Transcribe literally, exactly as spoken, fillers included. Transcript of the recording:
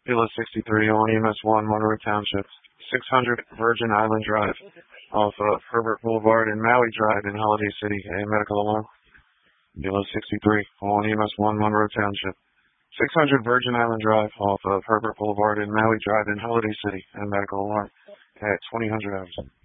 Villa sixty-three on E M S one, Monroe Township. six hundred Virgin Island Drive, off of Herbert Boulevard and Maui Drive in Holiday City. A medical alarm. Villa sixty-three on E M S one, Monroe Township. six hundred Virgin Island Drive, off of Herbert Boulevard and Maui Drive in Holiday City. A medical alarm at twenty hundred hours.